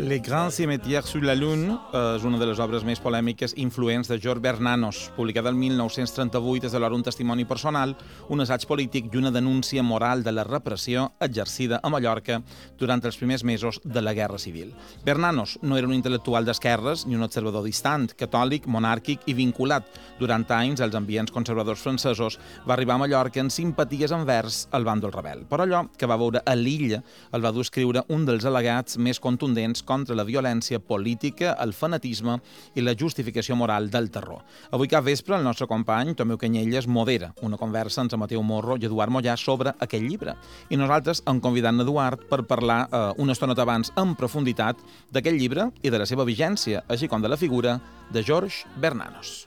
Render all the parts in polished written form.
Les Grands Cimetières sur la Lune és una de les obres més polèmiques i influents de George Bernanos, publicada el 1938, és alhora un testimoni personal, un assaig polític i una denúncia moral de la repressió exercida a Mallorca durant els primers mesos de la Guerra Civil. Bernanos no era un intel·lectual d'esquerres ni un observador distant, catòlic, monàrquic i vinculat. Durant anys, als ambients conservadors francesos, va arribar a Mallorca en simpaties envers el bàndol rebel. Però allò que va veure a l'illa el va dur a escriure un dels al·legats més contundents contra la violència política, el fanatisme i la justificació moral del terror. Avui cap vespre el nostre company, Tomeu Canyelles, modera una conversa entre Mateu Morro i Eduard Mollà sobre aquest llibre. I nosaltres hem convidat Eduard per parlar una estoneta abans en profunditat d'aquest llibre i de la seva vigència, així com de la figura de George Bernanos.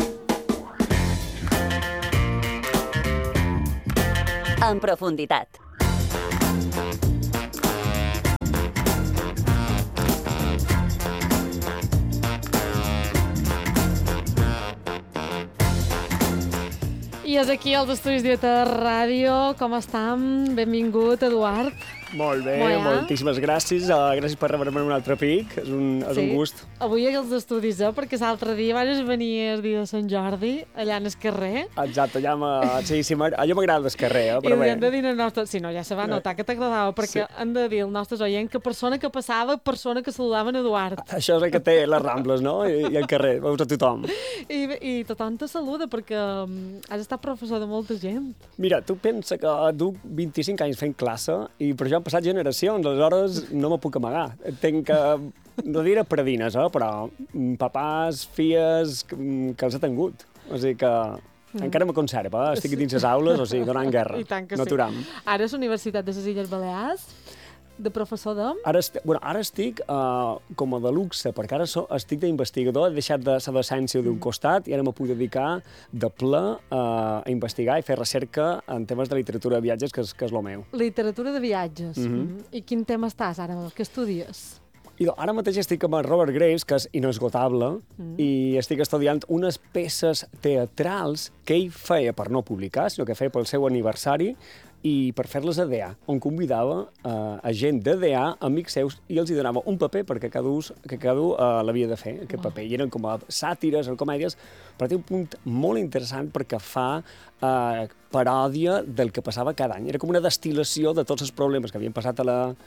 En profunditat. I és aquí als estudis d'IETA Ràdio. Com estem? Benvingut, Eduard. Molt bé, moltíssimes gràcies. Gràcies per rebre'm un altre pic. És un gust. Avui als estudis, perquè l'altre dia vaig venir el dia de Sant Jordi, allà en el carrer. Exacte, allò m'agrada el carrer, però bé. I hem de dir el nostre... Si no, ja se va notar que t'agradava, perquè hem de dir als nostres oients que persona que passava, persona que saludava en Eduard. Això és el que té les Rambles, no? I el carrer, veus a tothom. I tothom te saluda, perquè has estat professor de molta gent. Mira, tu pensa que duc 25 anys fent classe i per això han passat generacions, aleshores no me puc amagar. Tenc no diré predines, però papàs, filles, que els he tingut. O sigui que encara me conserva, estic dins les aules, o sigui, donant guerra, no aturam. Ara és Universitat de les Illes Balears, de professor de... Ara estic com a de luxe, perquè ara estic d'investigador, he deixat de la docència d'un costat i ara me puc dedicar de ple a investigar i fer recerca en temes de literatura de viatges, que és el meu. Literatura de viatges. I quin tema estàs ara? Què estudies? Ara mateix estic amb el Robert Graves, que és inesgotable, i estic estudiant unes peces teatrals que ell feia per no publicar, sinó que feia pel seu aniversari, i per fer-les a DA, on convidava a gent de DA, amics seus, i els hi donava un paper perquè cada un l'havia de fer, aquest paper. I eren com a sàtires o comèdies, però té un punt molt interessant perquè fa paròdia del que passava cada any. Era com una destil·lació de tots els problemes que havien passat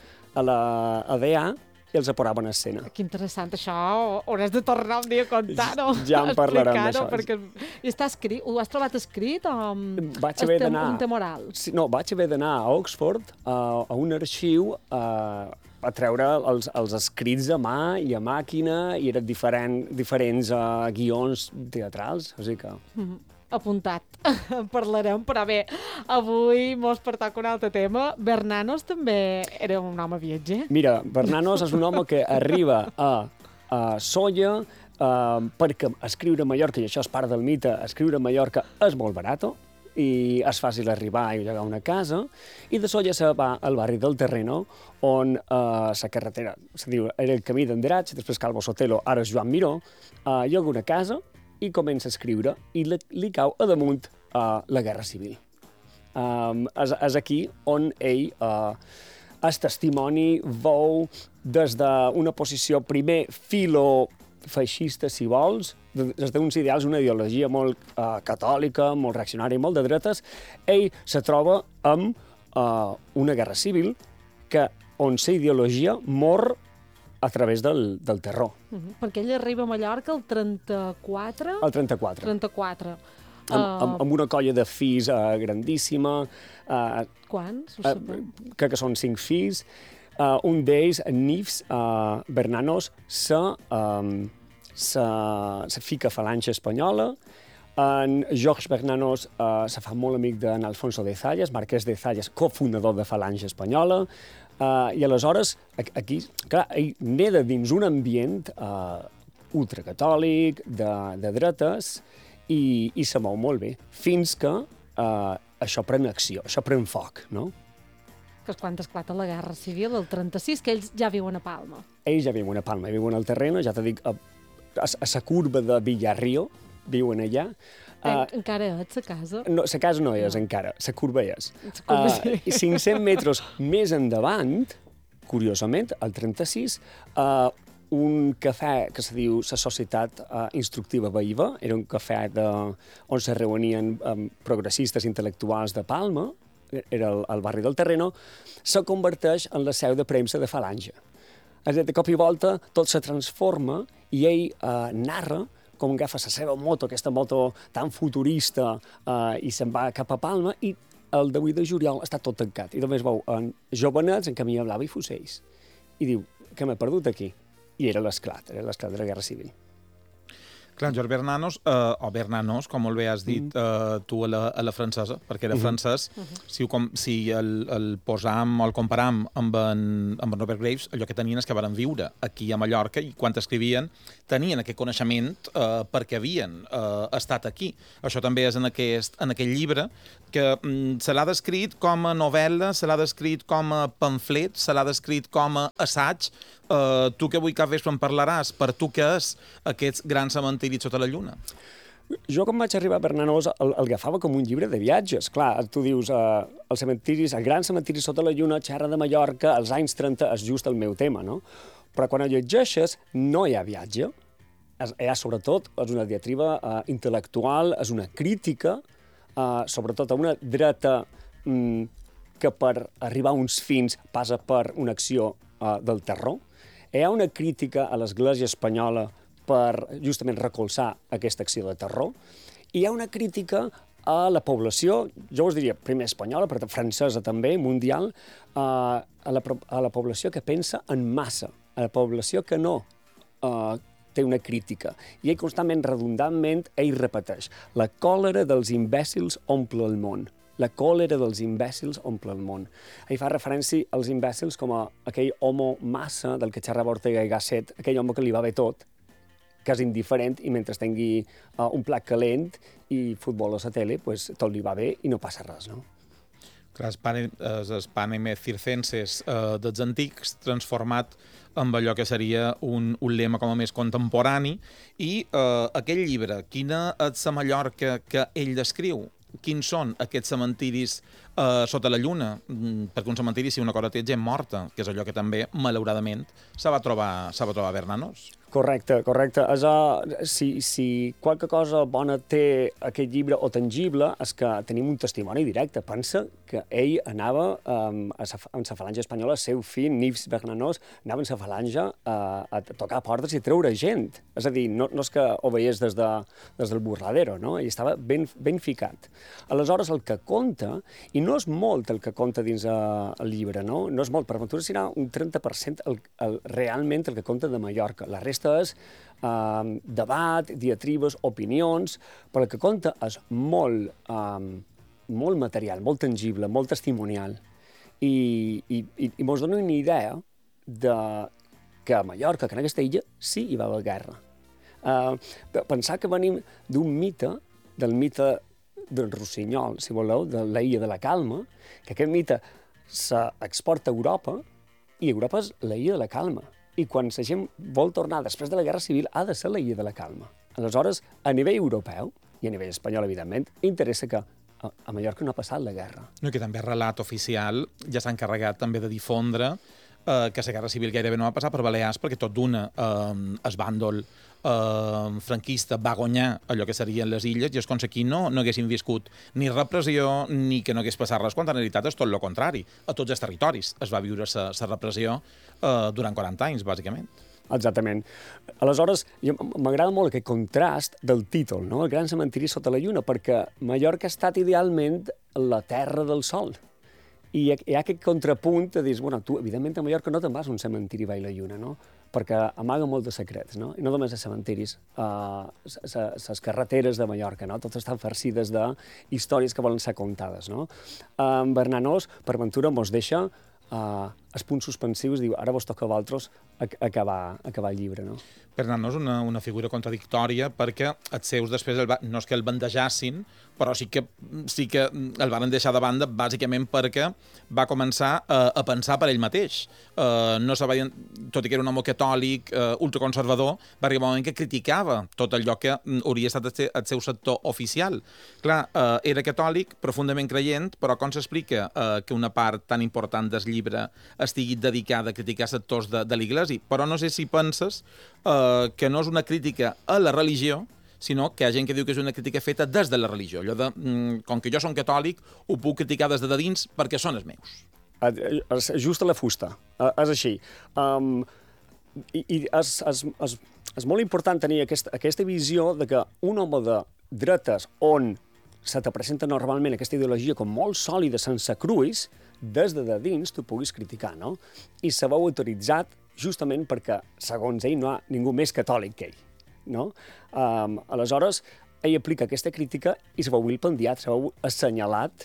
a DA, i els aporaven a escena. Que interessant, això hauràs de tornar un dia a contar-ho. Ja en parlarem d'això. I està escrit? Ho has trobat escrit o vaig haver d'anar un tema oral? No, vaig haver d'anar a Oxford, a un arxiu, a treure els escrits a mà i a màquina, i eren diferents guions teatrals, o sigui que... Apuntat. Parlarem, però bé, avui mos pertoca un altre tema. Bernanos també era un home viatger. Mira, Bernanos és un home que arriba a Sóller perquè escriure a Mallorca, i això és part del mite, escriure a Mallorca és molt barat i és fàcil arribar i llogar una casa, i de Sóller se va al barri del Terreno, on la carretera, se diu, era el camí d'Andratx, després Calvo Sotelo, ara és Joan Miró, lloga una casa i comença a escriure, i li cau a damunt la Guerra Civil. És aquí on ell és testimoni, veu des d'una posició primer filofeixista, si vols, des d'uns ideals, una ideologia molt catòlica, molt reaccionària, molt de dretes, ell se troba amb una guerra civil on la ideologia mor a través del terror. Perquè ell arriba a Mallorca el 34? El 34. 34. Amb una colla de fills grandíssima. Quants? Crec que són 5 fills. Un d'ells, Nifs Bernanos, se fica a Falange Espanyola. En George Bernanos se fa molt amic d'en Alfonso de Zayas, marquès de Zayas, cofundador de Falange Espanyola. I aleshores, aquí, clar, ell neda dins un ambient ultracatòlic, de dretes, i se mou molt bé, fins que això pren acció, això pren foc, no? Que és quan esclata la Guerra Civil, el 36, que ells ja viuen a Palma. Ells ja viuen a Palma, viuen al Terreno, ja t'ho dic, a la curva de Villarrío, viuen allà. Encara és la casa? No, la casa no és encara, la curva és. I 500 metres més endavant curiosament, al 36, un cafè que se diu la Societat Instructiva Veïva, era un cafè on se reunien progressistes intel·lectuals de Palma, era el barri del Terreno, se converteix en la seu de premsa de Falange. És a dir, de cop i volta tot se transforma i ell narra com agafa la seva moto, aquesta moto tan futurista, i se'n va cap a Palma, i el 18 de juliol està tot tancat. I només veu jovenets en camí a Blava i fusells. I diu, què m'he perdut aquí? I era l'esclat de la Guerra Civil. Clar, George Bernanos, o Bernanos, com molt bé has dit tu a la francesa, perquè era francès, si el posam o el comparam amb en Robert Graves, allò que tenien és que van viure aquí a Mallorca i quan escrivien tenien aquest coneixement perquè havien estat aquí. Això també és en aquell llibre que se l'ha descrit com a novel·la, se l'ha descrit com a pamflet, se l'ha descrit com a assaig. Tu que avui cap vespre en parlaràs, per tu què és aquests grans cementiris sota la lluna? Jo, quan vaig arribar a Bernanos, el agafava com un llibre de viatges. Clar, tu dius, el gran cementiri sota la lluna, xerra de Mallorca, als anys 30, és just el meu tema, no? Però quan el llegeixes, no hi ha viatge. Sobretot, és una diatriba intel·lectual, és una crítica, sobretot a una dreta que per arribar a uns fins passa per una acció del terror. Hi ha una crítica a l'Església espanyola per justament recolzar aquesta acció de terror, i hi ha una crítica a la població, jo us diria primer espanyola, però francesa també, mundial, a la població que pensa en massa, a la població que no té una crítica. I ell constantment, redundantment, ell repeteix: la còlera dels imbècils omple el món. La còlera dels imbècils omple el món. Ell fa referència als imbècils com a aquell homo massa del que xerrava Ortega i Gasset, aquell home que li va bé tot, que és indiferent i mentre tingui un plat calent i futbol a la tele, pues, tot li va bé i no passa res, no? Clar, els Panem Circenses dels antics, transformat amb allò que seria un lema com a més contemporani, i aquell llibre, quina és la Mallorca que ell descriu? Quins són aquests cementiris sota la lluna? Perquè un cementiri, si una cosa té gent morta, que és allò que també, malauradament, se va trobar a Bernanos. Correcte. Si qualque cosa bona té aquest llibre o tangible és que tenim un testimoni directe. Pensa que ell anava en la falange espanyola, el seu fill, Nives Bernanos, anava en la falange a tocar portes i treure gent. És a dir, no és que ho veiés des del burladero, no? Ell estava ben ficat. Aleshores, el que conta, i no és molt el que conta dins el llibre, no? No és molt, per aventura serà un 30% realment el que conta de Mallorca. La resta és debat, diatribes, opinions, però el que conta és molt material, molt tangible, molt testimonial. I mos dona una idea que a Mallorca, que en aquesta illa, sí hi va haver guerra. Pensar que venim d'un mite, del mite del Rossinyol, si voleu, de l'illa de la Calma, que aquest mite s'exporta a Europa, i Europa és l'illa de la Calma. I quan la gent vol tornar després de la Guerra Civil, ha de ser l'illa de la Calma. Aleshores, a nivell europeu, i a nivell espanyol, evidentment, interessa que a Mallorca no ha passat la guerra. No, que també el relat oficial ja s'ha encarregat també de difondre que la Guerra Civil gairebé no va passar per Balears, perquè tot d'una el bàndol franquista va guanyar allò que serien les illes, i és com si aquí no haguessin viscut ni repressió ni que no hagués passat res, quan en realitat és tot el contrari. A tots els territoris es va viure la repressió durant 40 anys, bàsicament. Exactament. Aleshores, m'agrada molt aquest contrast del títol, no? El gran cementiri sota la lluna, perquè Mallorca ha estat idealment la terra del sol. I hi ha aquest contrapunt de dir, bueno, tu, evidentment, a Mallorca no te'n vas a un cementiri baix la lluna, no? Perquè amaga molt de secrets, no? I no només els cementiris, les carreteres de Mallorca, no? Totes estan farcides de històries que volen ser contades, no? Bernanos, per ventura, mos deixa els punts suspensius, diu, ara vos toca a vosaltres acabar el llibre, no? Bernanos és una figura contradictòria perquè els seus després no és que el bandejassin, però sí que el van deixar de banda bàsicament perquè va començar a pensar per ell mateix. No sabia, tot i que era un home catòlic, ultraconservador, va arribar un moment que criticava tot allò que hauria estat el seu sector oficial. Clar, era catòlic, profundament creient, però com s'explica que una part tan important del llibre estigui dedicada a criticar sectors de l'Iglesi. Però no sé si penses que no és una crítica a la religió, sinó que hi ha gent que diu que és una crítica feta des de la religió. Allò de, com que jo som catòlic, ho puc criticar des de dins perquè són els meus. Just a la fusta. És així. I és molt important tenir aquesta visió de que un home de dretes on se te presenta normalment aquesta ideologia com molt sòlida, sense cruis, des de dins tu puguis criticar, no? I se veu autoritzat justament perquè, segons ell, no hi ha ningú més catòlic que ell. No? Aleshores, ell aplica aquesta crítica i se veu vilpendiat, se veu assenyalat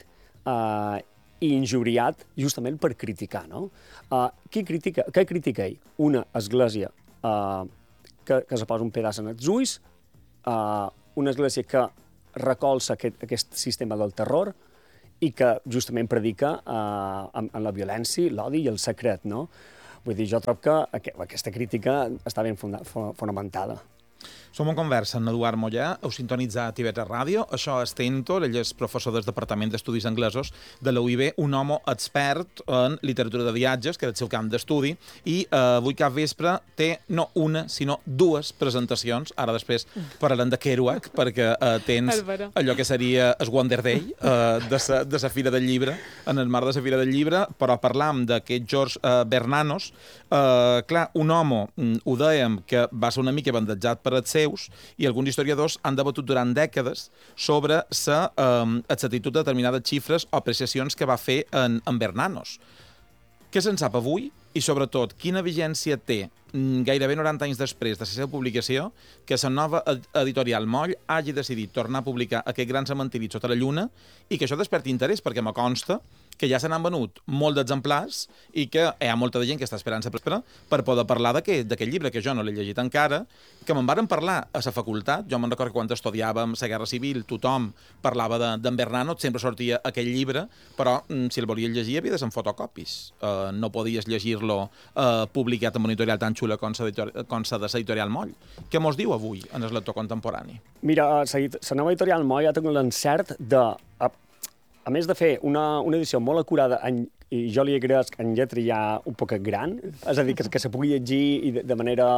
i injuriat justament per criticar. No? Què critica ell? Una església que se posa un pedaç en els ulls, una església que recolza aquest sistema del terror i que justament predica en la violència, l'odi i el secret. No? Vull dir, jo trobo que aquesta crítica està ben fonamentada. Som en conversa amb Eduard Mollà, heu sintonitzat TV3 Ràdio. Això és Tento, ell és professor del Departament d'Estudis Anglesos de la UIB, un home expert en literatura de viatges, que és el seu camp d'estudi, i avui cap vespre té no una, sinó dues presentacions. Ara després parlarem de Kerouac, perquè tens allò que seria el Wonder Day de la Fira del Llibre, en el marc de la Fira del Llibre, però parlam d'aquest George Bernanos. Clar, un home, ho dèiem, que va ser una mica bandejat per els seus, i alguns historiadors han debatut durant dècades sobre l'actitud de determinades xifres o apreciacions que va fer en Bernanos. Què se'n sap avui? I, sobretot, quina vigència té, gairebé 90 anys després de la seva publicació, que la nova editorial Moll hagi decidit tornar a publicar aquest gran cementiri sota la lluna i que això desperti interès, perquè me consta que ja se n'han venut molt d'exemplars i que hi ha molta de gent que està esperant per poder parlar d'aquest llibre, que jo no l'he llegit encara, que me'n varen parlar a la facultat. Jo me'n recordo que quan estudiàvem la Guerra Civil tothom parlava d'en Bernanos, sempre sortia aquell llibre, però si el volies llegir havia de ser en fotocopis. No podies llegir-lo publicat en una editorial tan xula com la de l'editorial Moll. Què mos diu avui en el lector contemporani? Mira, la nova editorial Moll ha tingut l'encert de, a més de fer una edició molt acurada, i jo li agraeix en lletra ja un poc gran, és a dir, que se pugui llegir de manera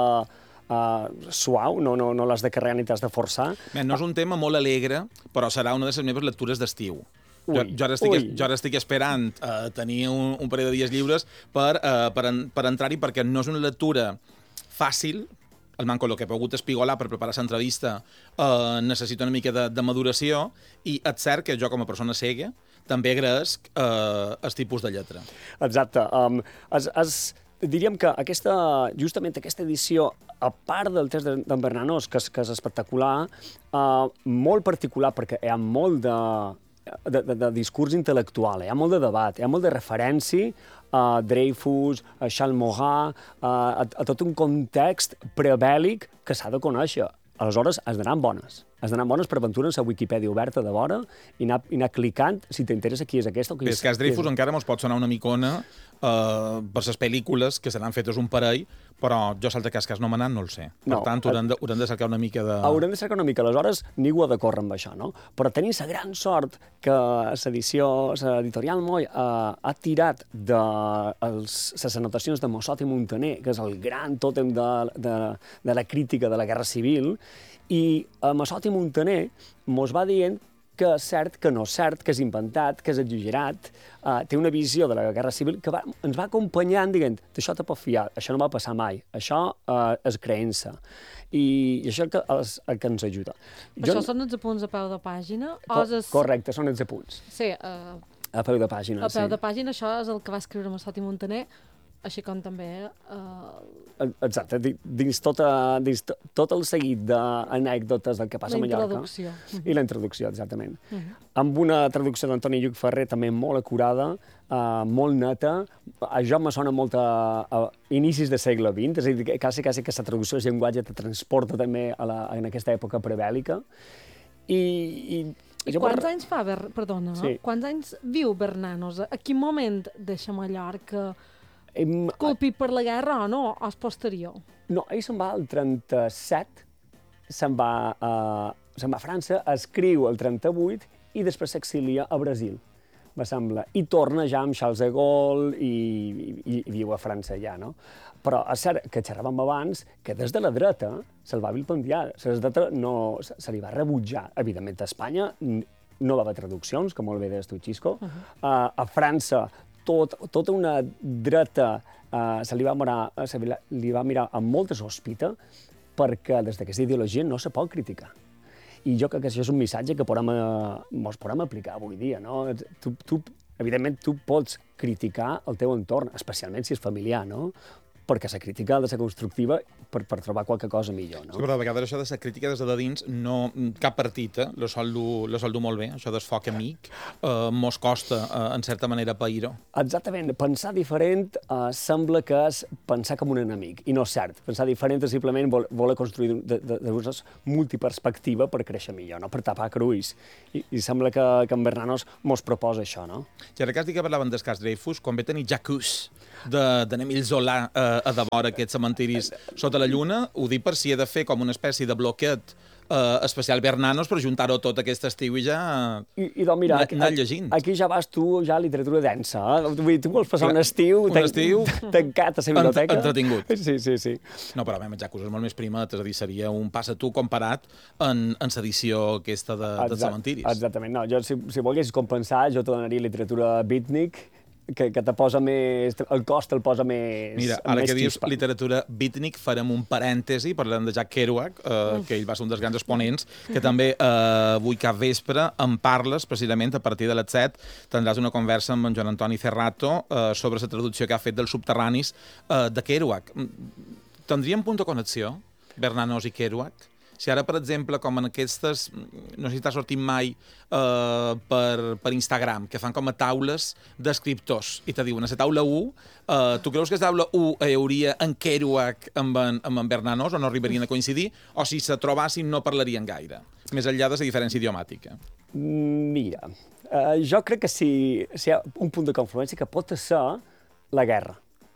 suau, no l'has de carregar ni t'has de forçar. No és un tema molt alegre, però serà una de les meves lectures d'estiu. Jo ara estic esperant tenir un parell de dies lliures per entrar-hi, perquè no és una lectura fàcil. El manco el que he pogut espigolar per preparar l'entrevista necessita una mica de maduració, i és cert que jo, com a persona cega, també agraesc el tipus de lletra. Exacte. Diríem que justament aquesta edició, a part del text d'en Bernanos, que és espectacular, molt particular, perquè hi ha molt de discurs intel·lectual, hi ha molt de debat, hi ha molt de referència a Dreyfus, a Charles Maurras, a tot un context prebèl·lic que s'ha de conèixer. Aleshores, has d'anar amb bones. Has d'anar amb bones per aventurar en la Wikipedia oberta de vora i anar clicant si t'interessa qui és aquesta o qui és... És que el Dreyfus encara mos pot sonar una micona per les pel·lícules que seran fetes un parell, però jo salta cas no m'ha anat, no el sé. Per tant, haurem de cercar una mica de... Haurem de cercar una mica, aleshores ningú ha de córrer amb això, no? Però tenim la gran sort que l'editorial Moll ha tirat de les anotacions de Mossot i Muntaner, que és el gran tòtem de la crítica de la Guerra Civil, i Mossot i Muntaner mos va dient que és cert, que no és cert, que és inventat, que és exagerat, té una visió de la Guerra Civil que ens va acompanyant dient d'això te pot fiar, això no va passar mai, això és creença. I això és el que ens ajuda. Això són els apunts a peu de pàgina? Correcte, són els apunts. Sí. A peu de pàgina, sí. A peu de pàgina, això és el que va escriure Mossot i Muntaner, així com també... Exacte, dins tot el seguit d'anècdotes del que passa a Mallorca. La introducció. I la introducció, exactament. Amb una traducció d'Antoni Lluc Ferrer també molt acurada, molt neta. A jo me sona molt a inicis de segle XX, és a dir, quasi que la traducció del llenguatge te transporta també en aquesta època prebèl·lica. I quants anys fa, perdona, quants anys viu Bernanos? A quin moment deixa Mallorca colpit per la guerra o no? O és posterior? No, ell se'n va al 37, se'n va a França, escriu el 38 i després s'exilia a Brasil. me sembla. I torna ja amb Charles de Gaulle i viu a França ja, no? Però és cert que xerràvem abans que des de la dreta se'l va vilpendiar, se li va rebutjar. Evidentment, a Espanya no va haver traduccions, com molt bé deies tu, Xisco. A França, tota una dreta se li va mirar amb molta sospita perquè des d'aquesta ideologia no se pot criticar. I jo crec que això és un missatge que mos podem aplicar avui dia, no? Evidentment, tu pots criticar el teu entorn, especialment si és familiar, no? Perquè la crítica ha de ser constructiva per trobar qualque cosa millor, no? Sí, però de vegades això de la crítica des de dins, cap partit lo sol dur molt bé, això del foc amic, mos costa, en certa manera, pair-ho. Exactament. Pensar diferent sembla que és pensar com un enemic, i no és cert. Pensar diferent és simplement voler construir d'una multiperspectiva per créixer millor, no? Per tapar cruïs. I sembla que en Bernanos mos proposa això, no? Ja que has dit que parlaven del cas Dreyfus, quan ve tenir Jacques d'Emile Zola a devora aquests cementiris sota la lluna, ho dic per si he de fer com una espècie de bloquet especial Bernanos per juntar-ho tot aquest estiu i ja anar llegint. Aquí ja vas tu, ja a literatura densa. Tu vols passar un estiu tancat a la biblioteca? Entretingut. Sí. No, però Jacques és molt més primet, és a dir, seria un passa tu comparat en l'edició aquesta de cementiris. Exactament. No, jo, si volguessis compensar, jo te donaria literatura beatnik, que te posa més... El cost el posa més... Mira, ara que dius literatura beatnik, farem un parèntesi, parlem de Jack Kerouac, que ell va ser un dels grans exponents, que també avui cap vespre en parles, precisament a partir de les 7, tindràs una conversa amb en Joan Antoni Cerrato sobre la traducció que ha fet dels subterranis de Kerouac. Tindríem punt de connexió, Bernanos i Kerouac? Si ara, per exemple, com en aquestes... No sé si t'ha sortit mai per Instagram, que fan com a taules d'escriptors, i te diuen, a la taula 1, tu creus que a la taula 1 hi hauria en Kerouac amb en Bernanos, o no arribarien a coincidir, o si se trobassin no parlarien gaire, més enllà de la diferència idiomàtica? Mira, jo crec que si hi ha un punt de confluència que pot ser la guerra.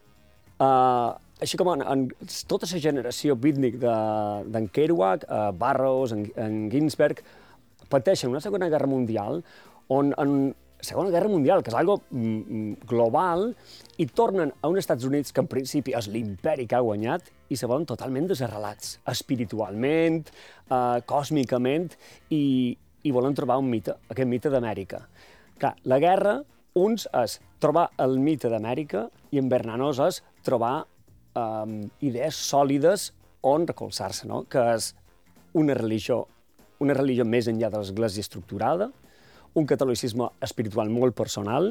Així com en tota la generació beatnik d'en Kerouac, Burroughs, en Ginsberg, pateixen una Segona Guerra Mundial, on en Segona Guerra Mundial, que és algo global, i tornen a uns Estats Units que en principi és l'imperi que ha guanyat i se volen totalment desarrelats, espiritualment, còsmicament, i volen trobar un mite, aquest mite d'Amèrica. Clar, la guerra, uns és trobar el mite d'Amèrica i en Bernanos és trobar idees sòlides on recolzar-se, no? Que és una religió més enllà de l'Església estructurada, un catolicisme espiritual molt personal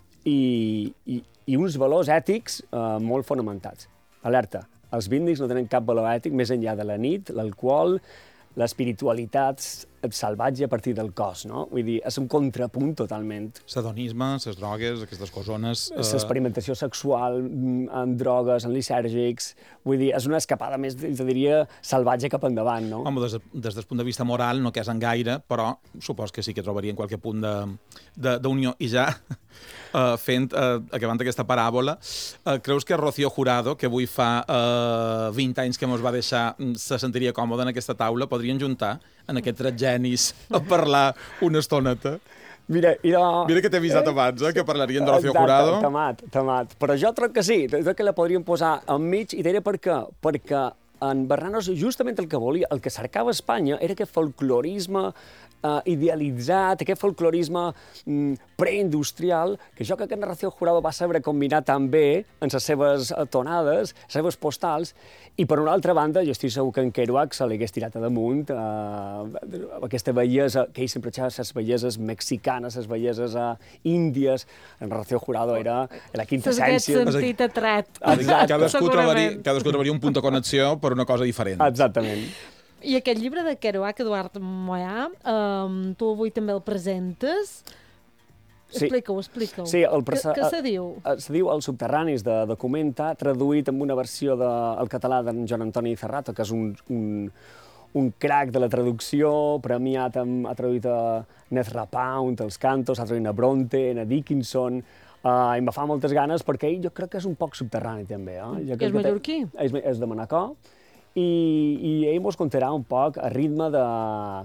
i uns valors ètics molt fonamentats. Alerta, els beatniks no tenen cap valor ètic més enllà de la nit, l'alcohol, l'espiritualitat salvatge a partir del cos, no? Vull dir, és un contrapunt totalment. L'hedonisme, les drogues, aquestes cosones... L'experimentació sexual amb drogues, amb lisèrgics... Vull dir, és una escapada més, te diria, salvatge cap endavant, no? Home, des del punt de vista moral no quesen gaire, però supos que sí que trobarien qualque punt d'unió. I ja, acabant aquesta paràbola, creus que Rocío Jurado, que avui fa 20 anys que mos va deixar, se sentiria còmode en aquesta taula, podrien juntar en aquests tres genis a parlar una estoneta? Mira que t'he avisat abans, que parlarien de Rocío Jurado. Tamat. Però jo crec que sí, crec que la podríem posar enmig, i diré per què. Perquè en Bernanos justament el que volia, el que cercava a Espanya, era aquest folclorisme idealitzat, aquest folclorisme preindustrial, que jo crec que en Rocío Jurado va saber combinar tan bé en les seves tonades, les seves postals, i per una altra banda, jo estic segur que en Kerouac se li hagués tirat a damunt aquesta bellesa, que ell sempre xava les belleses mexicanes, les belleses índies. En Rocío Jurado era la quintessència. S'hagués sentit atret. Cadascú trobaria un punt de connexió per una cosa diferent. Exactament. I aquest llibre de Kerouac, Eduard Moyà, tu avui també el presentes. Explica-ho. Sí, Què se diu? Se diu Els subterranis, de Documenta, traduït amb una versió al català d'en Joan Antoni Cerrato, que és un crac de la traducció, premiat, ha traduït a Ezra Pound, els cantos, ha traduït a Bronte, a Dickinson, i em fa moltes ganes perquè ell jo crec que és un poc subterrani també. És mallorquí? És de Manacor, i ell mos contarà un poc a ritme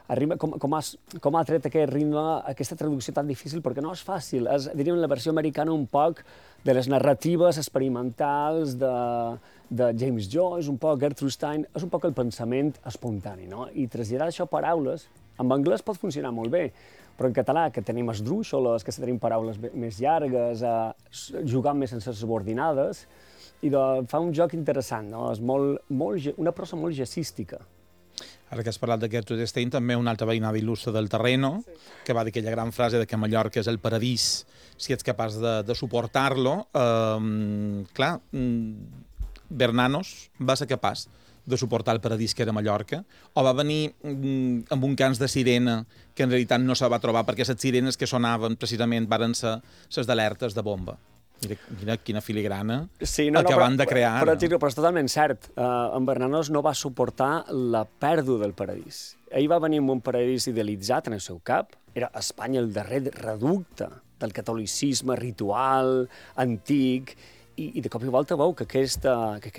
arriba, com ha tret aquest ritme, aquesta traducció tan difícil, perquè no és fàcil. És, diríem, la versió americana un poc de les narratives experimentals de James Joyce, un poc Gertrude Stein, és un poc el pensament espontani, no? I traslladar això a paraules, en anglès pot funcionar molt bé, però en català, que tenim esdrúixoles, que tenim paraules més llargues, jugant més sense subordinades, i fa un joc interessant, no? És una prosa molt jazzística. Ara que has parlat de Gertrude Stein, també una altra veïnada il·lustre del Terreno, que va dir aquella gran frase de que Mallorca és el paradís si ets capaç de suportar-lo. Clar, Bernanos va ser capaç de suportar el paradís que era Mallorca, o va venir amb un cants de sirena que en realitat no se va trobar perquè les sirenes que sonaven precisament varen ser les d'alertes de bomba. Mira quina filigrana acabant de crear. Però és totalment cert. En Bernanos no va suportar la pèrdua del paradís. Ell va venir amb un paradís idealitzat en el seu cap. Era Espanya el darrer reducte del catolicisme ritual, antic, i de cop i volta veu que aquest